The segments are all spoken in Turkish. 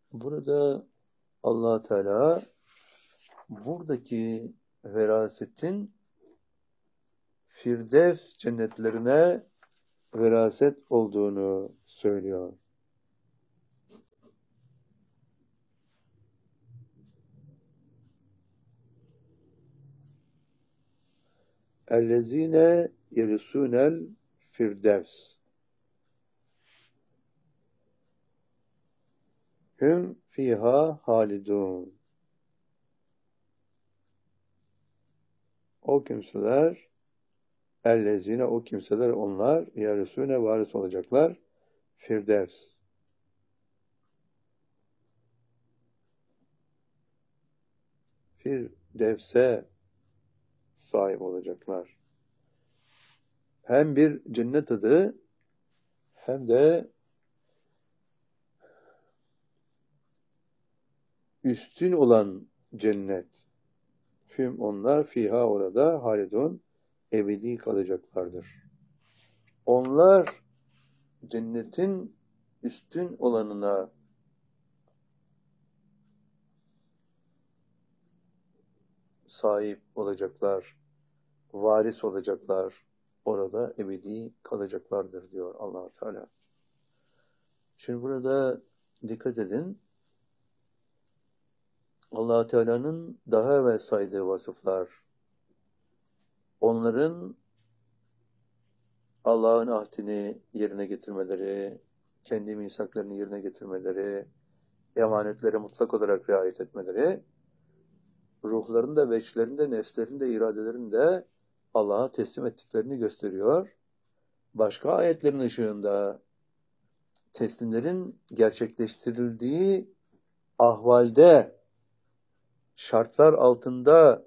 Burada Allah Teala buradaki verasetin Firdevs cennetlerine veraset olduğunu söylüyor. Ellezine yerisunel firdevs. Hüm fiha halidun. O kimseler, ellezine o kimseler onlar, yerisune varis olacaklar. Firdevs. Firdevs'e sahip olacaklar. Hem bir cennet adı hem de üstün olan cennet. Hüm onlar fiha orada halidun ebedi kalacaklardır. Onlar cennetin üstün olanına sahip olacaklar, varis olacaklar, orada ebedi kalacaklardır diyor Allah Teala. Şimdi burada dikkat edin. Allah Teala'nın daha evvel saydığı vasıflar, onların Allah'ın ahdini yerine getirmeleri, kendi misaklarını yerine getirmeleri, emanetlere mutlak olarak riayet etmeleri, ruhlarında, veçlerinde, nefslerinde, iradelerinde Allah'a teslim ettiklerini gösteriyor. Başka ayetlerin ışığında teslimlerin gerçekleştirildiği ahvalde, şartlar altında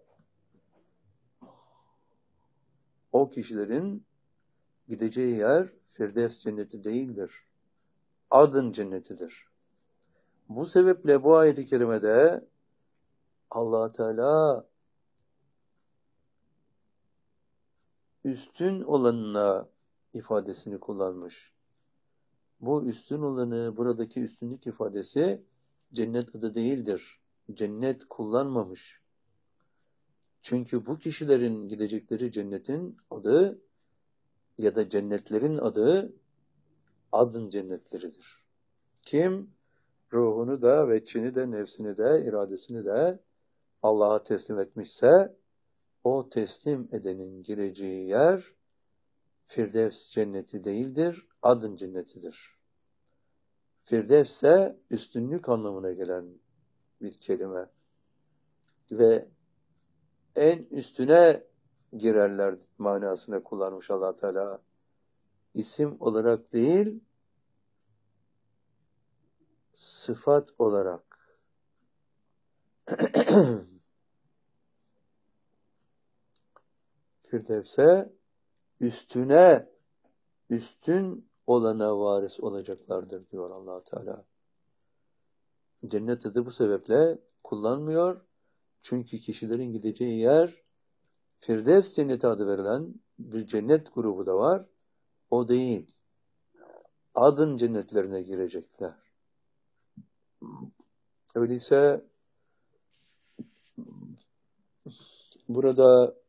o kişilerin gideceği yer Firdevs cenneti değildir. Adın cennetidir. Bu sebeple bu ayet-i kerimede Allah Teala üstün olanına ifadesini kullanmış. Bu üstün olanı, buradaki üstünlük ifadesi cennet adı değildir. Cennet kullanmamış. Çünkü bu kişilerin gidecekleri cennetin adı ya da cennetlerin adı adın cennetleridir. Kim ruhunu da, veçhini de, nefsini de, iradesini de Allah'a teslim etmişse o teslim edenin gireceği yer Firdevs cenneti değildir, adın cennetidir. Firdevs ise üstünlük anlamına gelen bir kelime. Ve en üstüne girerler manasına kullanmış Allah Teala. İsim olarak değil, sıfat olarak. Firdevs'e üstün olana varis olacaklardır diyor Allah Teala. Cennet adı bu sebeple kullanmıyor. Çünkü kişilerin gideceği yer Firdevs cenneti adı verilen bir cennet grubu da var. O değil. Adın cennetlerine girecekler. Öyleyse burada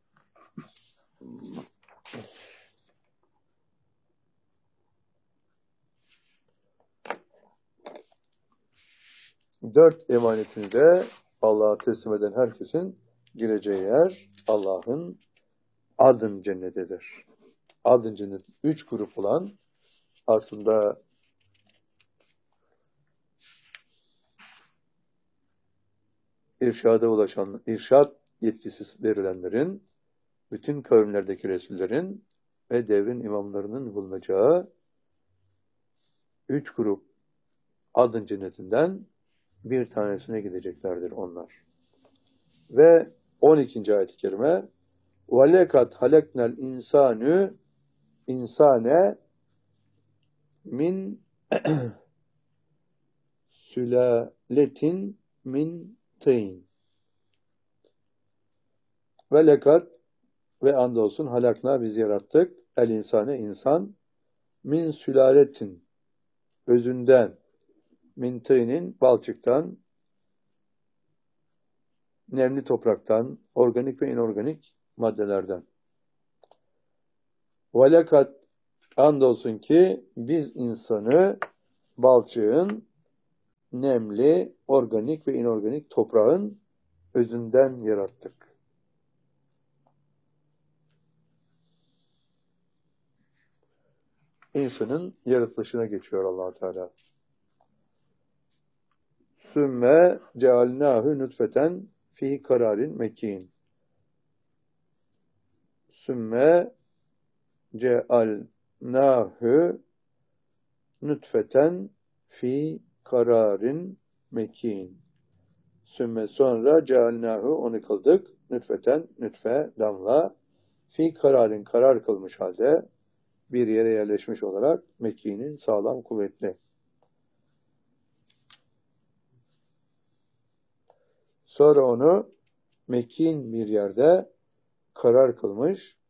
dört emanetini de Allah'a teslim eden herkesin gireceği yer Allah'ın adın cennetidir. Adın cenneti 3 grup olan aslında irşada ulaşan, irşat yetkisi verilenlerin, bütün kavimlerdeki Resullerin ve devrin imamlarının bulunacağı 3 grup adın cennetinden bir tanesine gideceklerdir onlar. Ve 12. ayet-i kerime وَلَكَدْ هَلَكْنَا الْاِنْسَانُ insane min sülaletin min teyn. Ve lekad ve andolsun halakna biz yarattık el insane insan min sülaletin özünden min tînin balçıktan, nemli topraktan, organik ve inorganik maddelerden. Velakat andolsun ki biz insanı balçığın, nemli, organik ve inorganik toprağın özünden yarattık. İnsanın yaratılışına geçiyor Allah Teala. Sümme cealnâhu nutfeten fi kararin mekin. Sümme cealnâhu nutfeten fi kararin mekin. Sümme sonra cealnâhu onu kıldık. Nutfeten, nütfe, damla. Fi kararin karar kılmış halde bir yere yerleşmiş olarak mekinin sağlam, kuvvetli. Sonra onu mekin bir yerde karar kılmış,